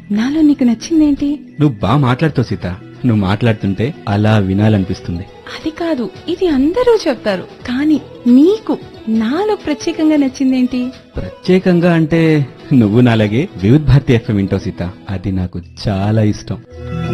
నాలో నీకు నచ్చిందేంటి? నువ్వు బాగా మాట్లాడుతావు సీత. నువ్వు మాట్లాడుతుంటే అలా వినాలనిపిస్తుంది. అది కాదు, ఇది అందరూ చెప్తారు, కానీ నీకు నాలో ప్రత్యేకంగా నచ్చిందేంటి? ప్రత్యేకంగా అంటే నువ్వు నాలాగే వివిధ్ భారతి ఎఫ్ఎం వింటావు సీత. అది నాకు చాలా ఇష్టం.